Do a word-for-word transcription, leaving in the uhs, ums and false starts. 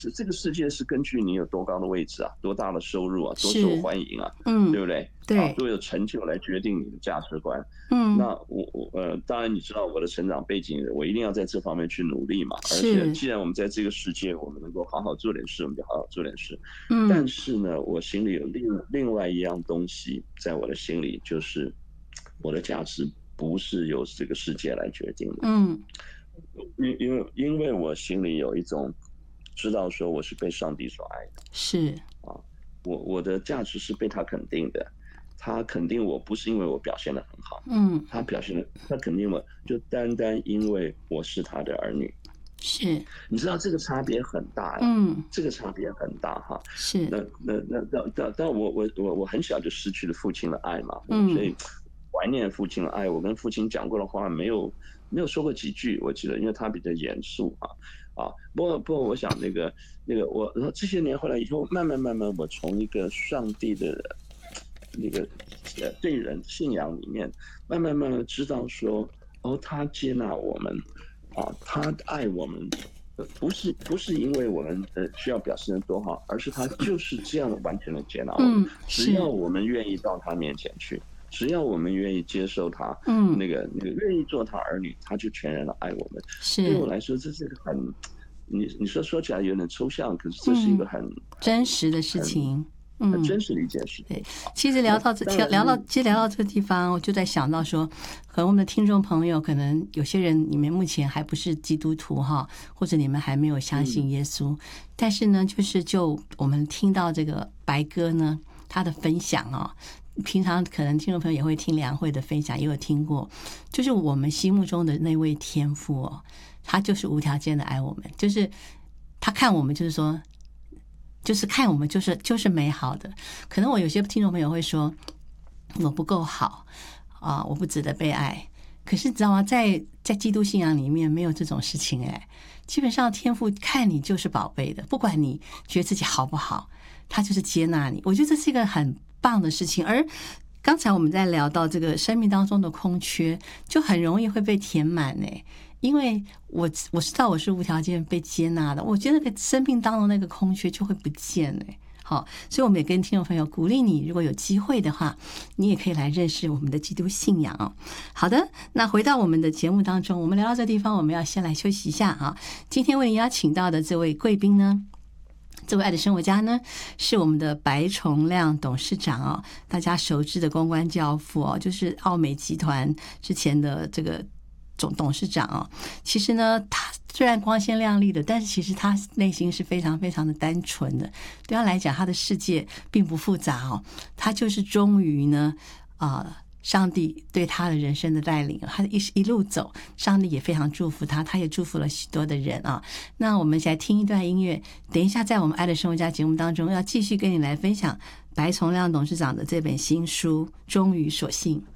这这个世界是根据你有多高的位置啊，多大的收入啊，多是受欢迎啊， 嗯对不对？啊， 对都有成就来决定你的价值观。 嗯那我我呃，当然你知道我的成长背景，我一定要在这方面去努力嘛。而且是既然我们在这个世界，我们能够好好做点事，我们就好好做点事。但嗯是呢，我心里有另另外一样东西，在我的心里就是我的价值不是由这个世界来决定的。 嗯因因为因为我心里有一种知道说我是被上帝所爱的是啊，我我的价值是被他肯定的，他肯定我不是因为我表现得很好， 嗯他表现的他肯定我就单单因为我是他的儿女。 是你知道这个差别很大呀， 嗯这个差别很大哈。 是那那那那那但我我我我很小就失去了父亲的爱嘛， 嗯所以怀念父亲的爱。我跟父亲讲过的话没有没有说过几句，我记得，因为他比较严肃啊啊。不过不过，我想那个那个我这些年后来以后，慢慢慢慢，我从一个上帝的那个呃对人信仰里面，慢慢慢慢知道说，哦，他接纳我们啊，他爱我们。呃不是不是因为我们呃需要表现的多好，而是他就是这样完全的接纳我们。 嗯只要是我们愿意到他面前去，只要我们愿意接受他， 嗯那个那个愿意做他儿女，他就全然的爱我们。对我是来说，这是个很，你你说说起来有点抽象，可是这是一个很、 真实的事情。嗯很真实的一件事情。 对，其实聊到这， 当然聊到其实聊到这个地方，我就在想到说，可能我们的听众朋友，可能有些人你们目前还不是基督徒哈，或者你们还没有相信耶稣，但是呢，就是就我们听到这个白哥呢他的分享哦，平常可能听众朋友也会听良慧的分享，也有听过，就是我们心目中的那位天父哦，他就是无条件的爱我们，就是他看我们就是说。就是看我们就是就是美好的，可能我有些听众朋友会说我不够好啊，我不值得被爱。可是你知道吗？在在基督信仰里面没有这种事情哎，基本上天父看你就是宝贝的，不管你觉得自己好不好，他就是接纳你。我觉得这是一个很棒的事情。而刚才我们在聊到这个生命当中的空缺，就很容易会被填满哎。因为我我知道我是无条件被接纳的，我觉得那个生命当中那个空缺就会不见了。好，所以我们也跟听众朋友鼓励你，如果有机会的话，你也可以来认识我们的基督信仰哦。好的，那回到我们的节目当中，我们聊到这地方，我们要先来休息一下啊。今天为您邀请到的这位贵宾呢，这位爱的生活家呢，是我们的白崇亮董事长哦，大家熟知的公关教父哦，就是奥美集团之前的这个总董事长哦。其实呢，他虽然光鲜亮丽的，但是其实他内心是非常非常的单纯的。对他来讲，他的世界并不复杂哦，他就是忠于呢啊。呃上帝对他的人生的带领，他一一路走，上帝也非常祝福他，他也祝福了许多的人啊。那我们来听一段音乐，等一下在我们爱的生活家节目当中，要继续跟你来分享白崇亮董事长的这本新书《忠于所信》。